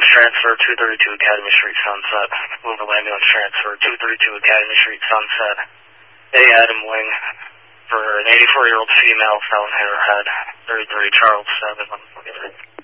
transfer, 232 Academy Street, Sunset. Louisville ambulance transfer, 232 Academy Street, Sunset. A. Adam Wing for an 84-year-old female, found hair head, 33 Charles 7.